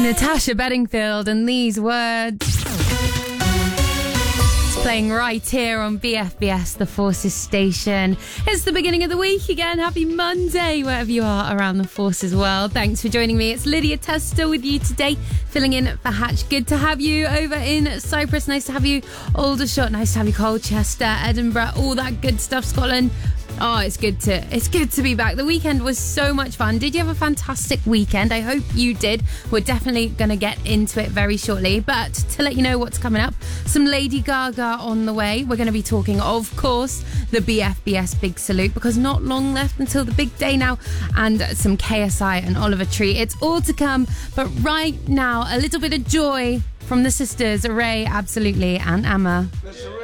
Natasha Bedingfield and these words. It's playing right here on BFBS, the Forces station. It's the beginning of the week again. Happy Monday, wherever you are around the Forces world. Thanks for joining me. It's Lydia Tester with you today, filling in for Hatch. Good to have you over in Cyprus. Nice to have you Aldershot. Nice to have you Colchester, Edinburgh, all that good stuff, Scotland. Oh, it's good to be back. The weekend was so much fun. Did you have a fantastic weekend? I hope you did. We're definitely going to get into it very shortly. But to let you know what's coming up, some Lady Gaga on the way. We're going to be talking, of course, the BFBS Big Salute, because not long left until the big day now, and some KSI and Oliver Tree. It's all to come. But right now, a little bit of joy from the sisters, Ray, Absolutely, and Amma.